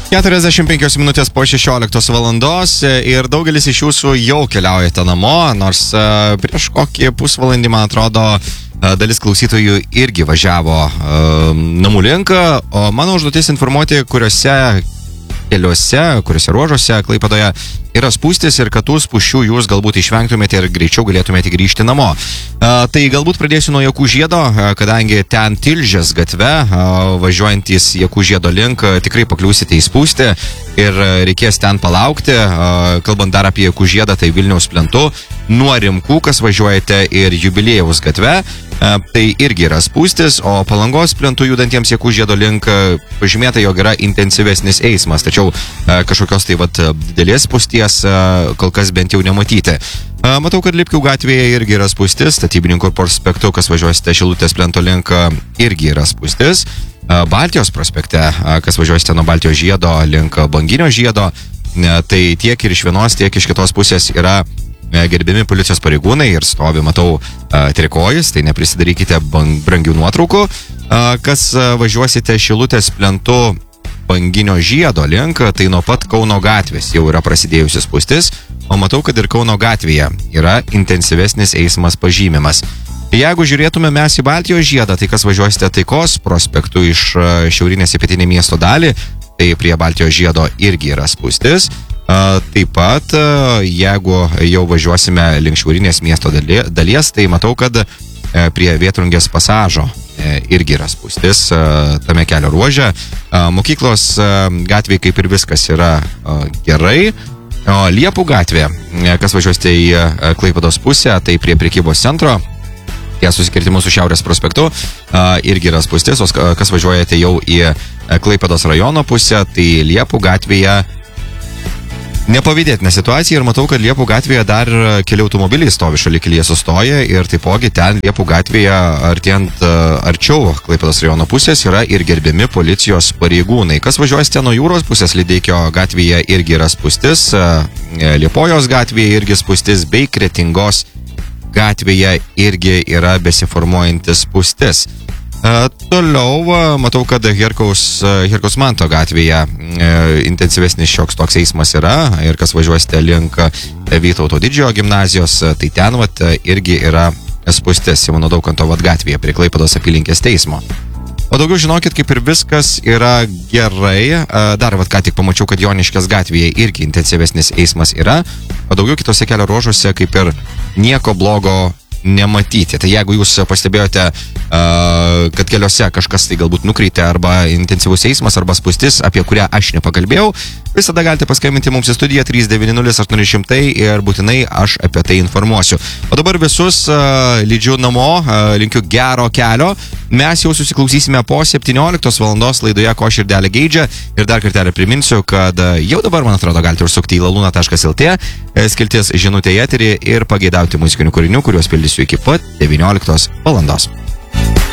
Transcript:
45 minutės po 16 valandos ir daugelis iš jūsų jau keliaujate namo, nors prieš kokį pusvalandį, man atrodo, dalis klausytojų irgi važiavo namų link, o mano užduotis informuoti, kuriuose keliuose, kuriuose ruožuose Klaipėdoje yra spūstis ir kad tų spūsčių jūs galbūt išvengtumėte ir greičiau galėtumėte grįžti namo. Tai galbūt pradėsiu nuo Jakų-Žiedo, kadangi ten Tilžės gatve, važiuojantys Jakų-Žiedo link, tikrai pakliūsite į spūstį ir reikės ten palaukti. Kalbant dar apie Jakų-Žiedą, tai Vilniaus plentu, nuo Rimkų, kas važiuojate, ir Jubiliejaus gatve, tai irgi yra spūstis, o Palangos plentu judantiems Jakų-Žiedo link pažymėta, jog yra intensyvesnis eismas, tačiau kažkokios tai didelės spūsties kol kas bent jau nematyti. Matau, kad Lipkių gatvėje irgi yra spūstis, Statybininkų prospektu, kas važiuosite Šilutės plento link, irgi yra spūstis. Baltijos prospekte, kas važiuosite nuo Baltijos žiedo link Banginio žiedo, tai tiek ir iš vienos, tiek iš kitos pusės yra gerbiami policijos pareigūnai ir stovi, matau, trikojus, tai neprisidarykite brangių nuotraukų. Kas važiuosite Šilutės plentu Banginio žiedo link, tai nuo pat Kauno gatvės jau yra prasidėjusi spūstis, o matau, kad ir Kauno gatvėje yra intensyvesnis eismas pažymimas. Jeigu žiūrėtume mes į Baltijos žiedą, tai kas važiuosite Taikos prospektu iš šiaurinės į pietinę miesto dalį, tai prie Baltijos žiedo irgi yra spūstis. Taip pat, jeigu jau važiuosime link šiaurinės miesto dalies, tai matau, kad prie Vėtrungės pasažo irgi yra spūstis tame kelio ruože. Mokyklos gatvėje kaip ir viskas yra gerai. O Liepų gatvė, kas važiuosite į Klaipėdos pusę, tai prie prekybos centro, ties susikirtimu su Šiaurės prospektu, irgi yra spūstis. O kas važiuojate jau į Klaipėdos rajono pusę, tai Liepų gatvėje nepavydėtina situacija ir matau, kad Liepų gatvėje dar keli automobiliai stovi šalikelyje sustoja ir taipogi ten Liepų gatvėje artėjant arčiau Klaipėdos rajono pusės yra ir gerbiami policijos pareigūnai. Kas važiuosite nuo jūros pusės, Lydeikio gatvėje irgi yra spūstis, Liepojos gatvėje irgi spūstis, bei Kretingos gatvėje irgi yra besiformuojantis spūstis. Toliau matau, kad Herkaus Manto gatvėje intensyvesnis šioks toks eismas yra ir kas važiuosite link Vytauto Didžiojo gimnazijos, tai ten irgi yra spūstis Simono Daukanto gatvėje prie Klaipėdos apylinkės teismo. O daugiau žinokit, kaip ir viskas yra gerai. Dar ką tik pamačiau, kad Joniškės gatvėje irgi intensyvesnis eismas yra, o daugiau kitose kelio ruožuose kaip ir nieko blogo nematyti. Tai jeigu jūs pastebėjote, kad keliuose kažkas tai galbūt nukreitė arba intensyvus eismas arba spūstis, apie kurią aš nepakalbėjau, visada galite paskambinti mums į studiją 390-800 ir būtinai aš apie tai informuosiu. O dabar visus lydžiu namo, linkiu gero kelio. Mes jau susiklausysime po 17 valandos laidoje Ko širdelė geidžia ir dar kartelį priminsiu, kad jau dabar, man atrodo, galite užsukti į laluna.lt, skiltis žinutė į eterį ir pageidauti muzikinių kūrinių, kuriuos pildysiu iki pat 19 valandos.